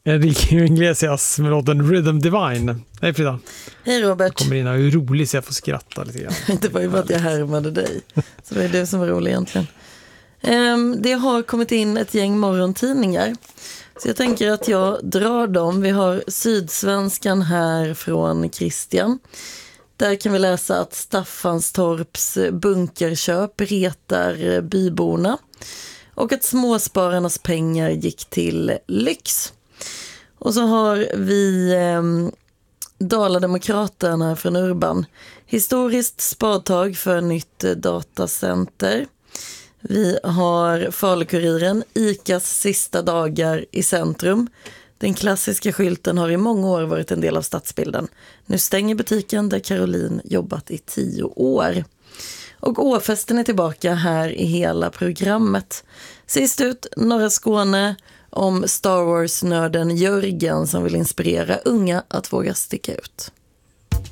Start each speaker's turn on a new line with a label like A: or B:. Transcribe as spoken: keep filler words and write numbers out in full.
A: Enrique Iglesias med låten Rhythm Divine. Hej Frida.
B: Hej Robert.
A: Kommer in och är rolig så jag får skratta lite grann.
B: Det var ju bara att jag härmade dig. Så det är du som är rolig egentligen. Um, det har kommit in ett gäng morgontidningar. Så jag tänker att jag drar dem. Vi har Sydsvenskan här från Christian. Där kan vi läsa att Staffanstorps bunkerköp retar byborna. Och att småspararnas pengar gick till lyx. Och så har vi eh, Dalademokraterna från Urban. Historiskt spadtag för nytt datacenter. Vi har Falukuriren, ICAs sista dagar i centrum. Den klassiska skylten har i många år varit en del av stadsbilden. Nu stänger butiken där Caroline jobbat i tio år. Och Åfesten är tillbaka här i hela programmet. Sist ut, Norra Skåne om Star Wars-nörden Jörgen som vill inspirera unga att våga sticka ut.